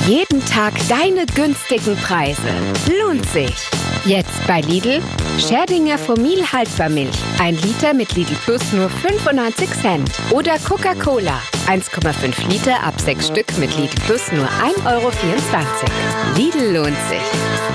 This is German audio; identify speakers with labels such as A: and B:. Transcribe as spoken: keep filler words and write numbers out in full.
A: Jeden Tag deine günstigen Preise. Lohnt sich. Jetzt bei Lidl Scherdinger Fomil Haltbarmilch. ein Liter mit Lidl Plus nur fünfundneunzig Cent. Oder Coca-Cola. eins Komma fünf Liter ab sechs Stück mit Lidl Plus nur ein Euro vierundzwanzig. Lidl lohnt sich.